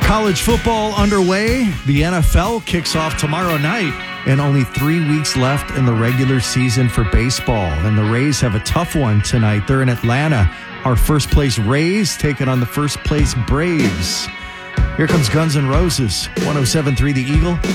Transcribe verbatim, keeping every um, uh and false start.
College football underway. The N F L kicks off tomorrow night, and only three weeks left in the regular season for baseball. And the Rays have a tough one tonight. They're in Atlanta. Our first place Rays taking on the first place Braves. Here comes Guns N' Roses, one oh seven point three The Eagle.